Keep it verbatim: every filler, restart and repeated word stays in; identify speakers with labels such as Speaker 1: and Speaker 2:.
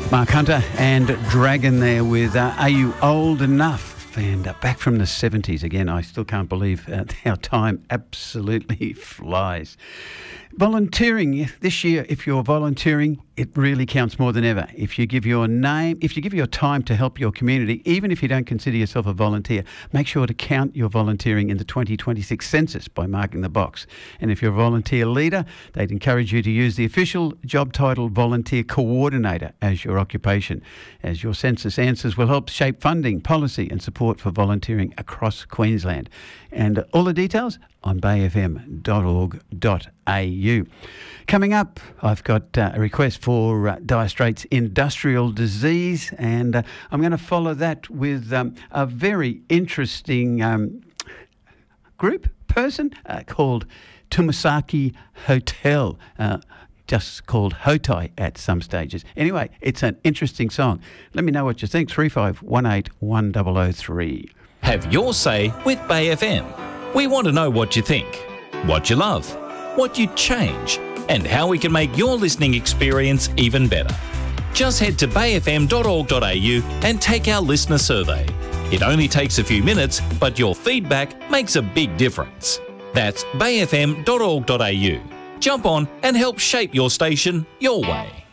Speaker 1: Mark Hunter and Dragon there with uh, Are You Old Enough? And uh, back from the seventies again. I still can't believe uh, how time absolutely flies. Volunteering this year, if you're volunteering, it really counts more than ever. If you give your name, if you give your time to help your community, even if you don't consider yourself a volunteer, make sure to count your volunteering in the twenty twenty-six census by marking the box. And if you're a volunteer leader, they'd encourage you to use the official job title Volunteer Coordinator as your occupation, as your census answers will help shape funding, policy and support for volunteering across Queensland. And all the details on bay f m dot org dot a u. Coming up, I've got uh, a request for uh, Dire Straits Industrial Disease, and uh, I'm going to follow that with um, a very interesting um, group, person uh, called Tumasaki Hotel, uh, just called Hotai at some stages. Anyway, it's an interesting song. Let me know what you think. three five one eight one zero zero three.
Speaker 2: Have your say with Bay F M. We want to know what you think, what you love, what you'd change, and how we can make your listening experience even better. Just head to bay f m dot org dot a u and take our listener survey. It only takes a few minutes, but your feedback makes a big difference. That's bay f m dot org dot a u. Jump on and help shape your station your way.